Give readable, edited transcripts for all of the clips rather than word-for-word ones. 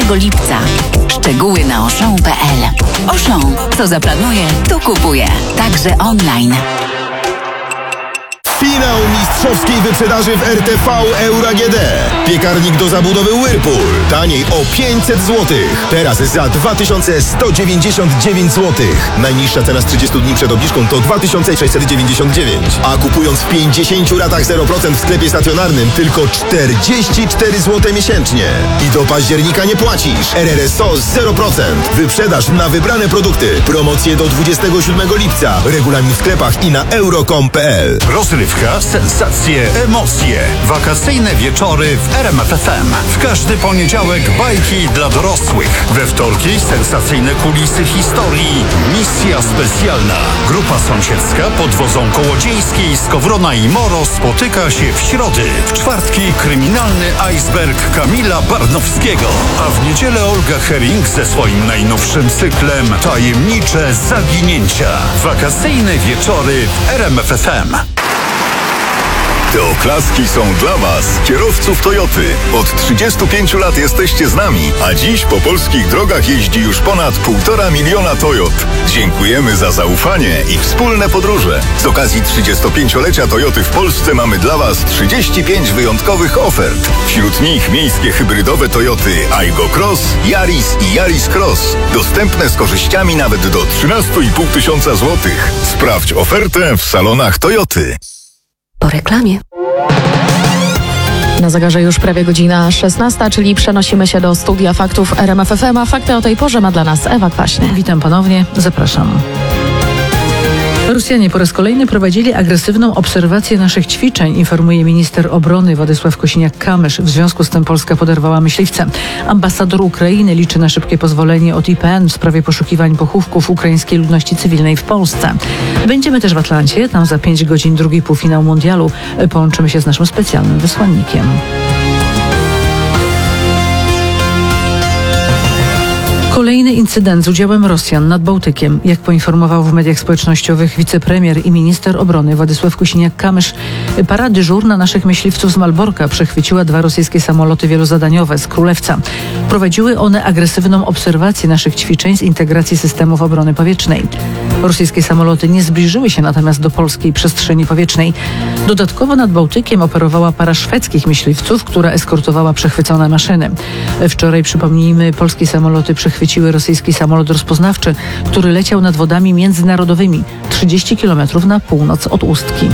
lipca. Szczegóły na auchan.pl. Auchan. Co zaplanuje, to kupuje. Także online. Finał mistrzowskiej wyprzedaży w RTV Euro AGD. Piekarnik do zabudowy Whirlpool. Taniej o 500 zł. Teraz za 2199 zł. Najniższa cena z 30 dni przed obniżką to 2699. A kupując w 50 ratach 0% w sklepie stacjonarnym tylko 44 zł miesięcznie. I do października nie płacisz. RRSO 0%. Wyprzedaż na wybrane produkty. Promocje do 27 lipca. Regulamin w sklepach i na euro.com.pl. Rozrywka, sensacje, emocje. Wakacyjne wieczory w RMF FM. W każdy poniedziałek bajki dla dorosłych. We wtorki sensacyjne kulisy historii. Misja specjalna. Grupa sąsiedzka pod wodzą Kołodziejskiej, Skowrona i Moro spotyka się w środy. W czwartki kryminalny iceberg Kamila Barnowskiego. A w niedzielę Olga Herring ze swoim najnowszym cyklem Tajemnicze Zaginięcia. Wakacyjne wieczory w RMF FM. Te oklaski są dla Was, kierowców Toyoty. Od 35 lat jesteście z nami, a dziś po polskich drogach jeździ już ponad 1,5 miliona Toyot. Dziękujemy za zaufanie i wspólne podróże. Z okazji 35-lecia Toyoty w Polsce mamy dla Was 35 wyjątkowych ofert. Wśród nich miejskie hybrydowe Toyoty Aygo Cross, Yaris i Yaris Cross. Dostępne z korzyściami nawet do 13,5 tysiąca złotych. Sprawdź ofertę w salonach Toyoty. Po reklamie. Na zegarze już prawie godzina 16, czyli przenosimy się do studia faktów RMF FM, a fakty o tej porze ma dla nas Ewa Kwaśnie. Witam ponownie, zapraszam. Rosjanie po raz kolejny prowadzili agresywną obserwację naszych ćwiczeń, informuje minister obrony Władysław Kosiniak-Kamysz. W związku z tym Polska poderwała myśliwce. Ambasador Ukrainy liczy na szybkie pozwolenie od IPN w sprawie poszukiwań pochówków ukraińskiej ludności cywilnej w Polsce. Będziemy też w Atlancie, tam za 5 godzin drugi półfinał mundialu. Połączymy się z naszym specjalnym wysłannikiem. Kolejny incydent z udziałem Rosjan nad Bałtykiem. Jak poinformował w mediach społecznościowych wicepremier i minister obrony Władysław Kosiniak-Kamysz, para dyżur na naszych myśliwców z Malborka przechwyciła 2 rosyjskie samoloty wielozadaniowe z Królewca. Prowadziły one agresywną obserwację naszych ćwiczeń z integracji systemów obrony powietrznej. Rosyjskie samoloty nie zbliżyły się natomiast do polskiej przestrzeni powietrznej. Dodatkowo nad Bałtykiem operowała para szwedzkich myśliwców, która eskortowała przechwycone maszyny. Wczoraj, przypomnijmy, polskie samoloty przechwyciły rosyjski samolot rozpoznawczy, który leciał nad wodami międzynarodowymi 30 km na północ od Ustki.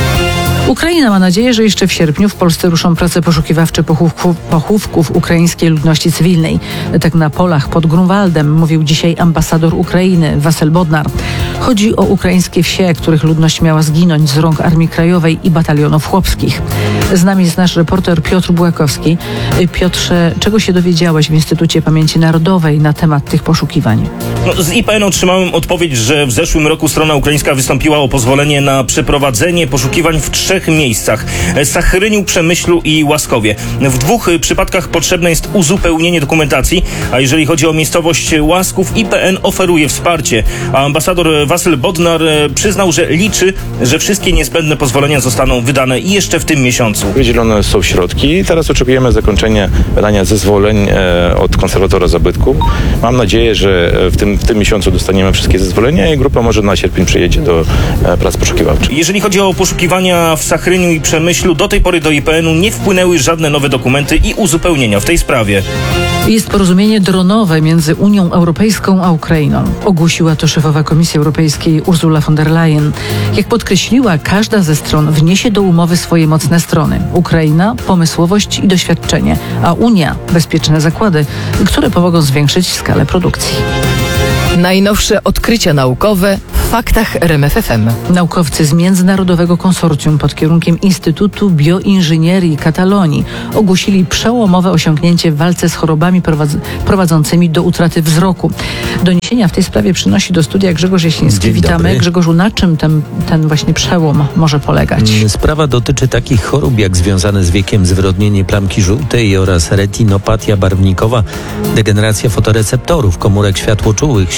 Ukraina ma nadzieję, że jeszcze w sierpniu w Polsce ruszą prace poszukiwawcze pochówków ukraińskiej ludności cywilnej. Tak na polach pod Grunwaldem mówił dzisiaj ambasador Ukrainy Wasyl Bodnar. Chodzi o ukraińskie wsie, których ludność miała zginąć z rąk Armii Krajowej i batalionów chłopskich. Z nami jest nasz reporter Piotr Bułakowski. Piotrze, czego się dowiedziałeś w Instytucie Pamięci Narodowej na temat tych poszukiwań? Z IPN otrzymałem odpowiedź, że w zeszłym roku strona ukraińska wystąpiła o pozwolenie na przeprowadzenie poszukiwań w 3 miejscach: Sachryniu, Przemyślu i Łaskowie. W 2 przypadkach potrzebne jest uzupełnienie dokumentacji, a jeżeli chodzi o miejscowość Łasków, IPN oferuje wsparcie. A ambasador Wasyl Bodnar przyznał, że liczy, że wszystkie niezbędne pozwolenia zostaną wydane jeszcze w tym miesiącu. Wydzielone są środki i teraz oczekujemy zakończenia wydania zezwoleń od konserwatora zabytków. Mam nadzieję, że w tym miesiącu dostaniemy wszystkie zezwolenia i grupa może na sierpień przyjedzie do prac poszukiwawczych. Jeżeli chodzi o poszukiwania w Sachryniu i Przemyślu, do tej pory do IPN-u nie wpłynęły żadne nowe dokumenty i uzupełnienia w tej sprawie. Jest porozumienie dronowe między Unią Europejską a Ukrainą. Ogłosiła to szefowa Komisji Europejskiej Ursula von der Leyen. Jak podkreśliła, każda ze stron wniesie do umowy swoje mocne strony. Ukraina – pomysłowość i doświadczenie, a Unia – bezpieczne zakłady, które pomogą zwiększyć skalę produkcji. Najnowsze odkrycia naukowe w faktach RMF FM. Naukowcy z Międzynarodowego Konsorcjum pod kierunkiem Instytutu Bioinżynierii Katalonii ogłosili przełomowe osiągnięcie w walce z chorobami prowadzącymi do utraty wzroku. Doniesienia w tej sprawie przynosi do studia Grzegorz Jasiński. Dzień Witamy. dobry. Grzegorzu, na czym ten właśnie przełom może polegać? Sprawa dotyczy takich chorób jak związane z wiekiem zwrodnienie plamki żółtej oraz retinopatia barwnikowa, degeneracja fotoreceptorów, komórek światłoczułych,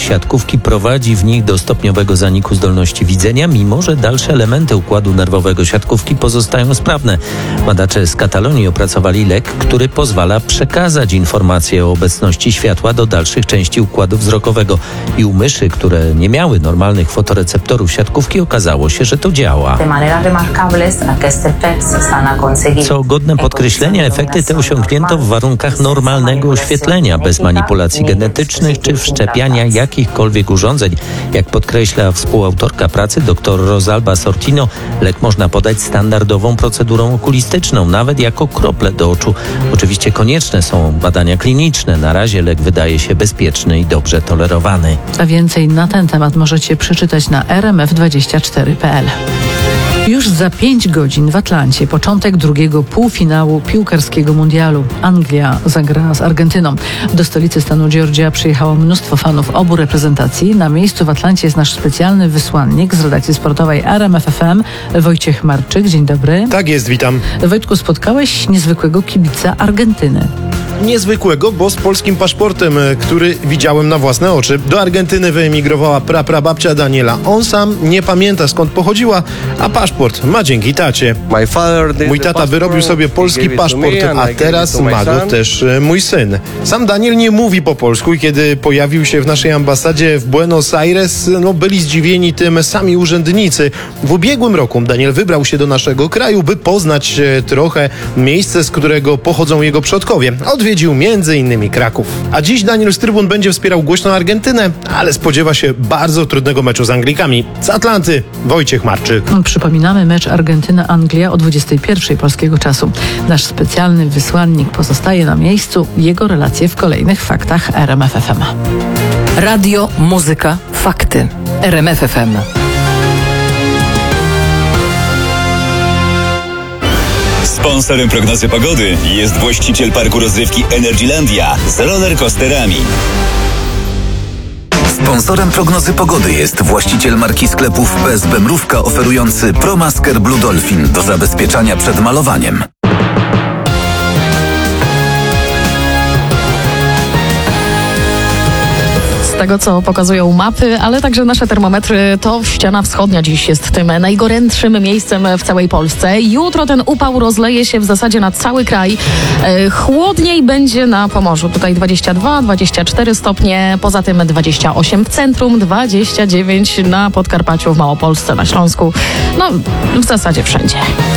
siatkówki prowadzi w nich do stopniowego zaniku zdolności widzenia, mimo że dalsze elementy układu nerwowego siatkówki pozostają sprawne. Badacze z Katalonii opracowali lek, który pozwala przekazać informacje o obecności światła do dalszych części układu wzrokowego. I u myszy, które nie miały normalnych fotoreceptorów siatkówki, okazało się, że to działa. Co godne podkreślenia, efekty te osiągnięto w warunkach normalnego oświetlenia, bez manipulacji genetycznych czy wszczepiania jakichkolwiek urządzeń. Jak podkreśla współautorka pracy dr Rosalba Sortino, lek można podać standardową procedurą okulistyczną, nawet jako krople do oczu. Oczywiście konieczne są badania kliniczne. Na razie lek wydaje się bezpieczny i dobrze tolerowany. A więcej na ten temat możecie przeczytać na rmf24.pl. Już za 5 godzin w Atlancie początek drugiego półfinału piłkarskiego mundialu. Anglia zagra z Argentyną. Do stolicy stanu Georgia przyjechało mnóstwo fanów obu reprezentacji. Na miejscu w Atlancie jest nasz specjalny wysłannik z redakcji sportowej RMF FM, Wojciech Marczyk. Dzień dobry. Tak jest, witam. Wojtku, spotkałeś niezwykłego kibica Argentyny. Niezwykłego, bo z polskim paszportem, który widziałem na własne oczy. Do Argentyny wyemigrowała praprababcia Daniela. On sam nie pamięta, skąd pochodziła, a paszport ma dzięki tacie. Mój tata wyrobił sobie polski paszport, a teraz ma go też mój syn. Sam Daniel nie mówi po polsku i kiedy pojawił się w naszej ambasadzie w Buenos Aires, byli zdziwieni tym sami urzędnicy. W ubiegłym roku Daniel wybrał się do naszego kraju, by poznać trochę miejsce, z którego pochodzą jego przodkowie. Odwiedził m.in. Kraków. A dziś Daniel z trybun będzie wspierał głośną Argentynę, ale spodziewa się bardzo trudnego meczu z Anglikami. Z Atlanty Wojciech Marczyk. Przypominamy mecz Argentyna-Anglia o 21:00 polskiego czasu. Nasz specjalny wysłannik pozostaje na miejscu. Jego relacje w kolejnych faktach RMF FM. Radio, muzyka, fakty. RMF FM. Sponsorem prognozy pogody jest właściciel parku rozrywki Energylandia z rollercoasterami. Sponsorem prognozy pogody jest właściciel marki sklepów PSB Mrówka oferujący ProMasker Blue Dolphin do zabezpieczania przed malowaniem. Z tego, co pokazują mapy, ale także nasze termometry, to ściana wschodnia dziś jest tym najgorętszym miejscem w całej Polsce. Jutro ten upał rozleje się w zasadzie na cały kraj. Chłodniej będzie na Pomorzu. Tutaj 22-24 stopnie, poza tym 28 w centrum, 29 na Podkarpaciu, w Małopolsce, na Śląsku. W zasadzie wszędzie.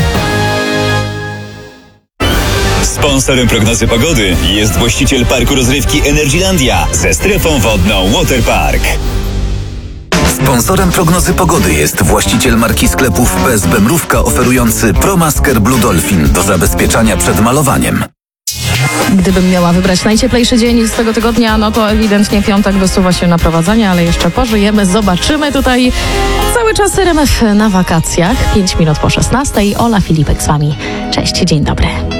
Sponsorem prognozy pogody jest właściciel parku rozrywki Energylandia ze strefą wodną Waterpark. Sponsorem prognozy pogody jest właściciel marki sklepów PSB Mrówka oferujący ProMasker Blue Dolphin do zabezpieczania przed malowaniem. Gdybym miała wybrać najcieplejszy dzień z tego tygodnia, to ewidentnie piątek wysuwa się na prowadzenie, ale jeszcze pożyjemy, zobaczymy. Tutaj cały czas RMF na wakacjach. 5 minut po 16:00. Ola Filipek z wami. Cześć, dzień dobry.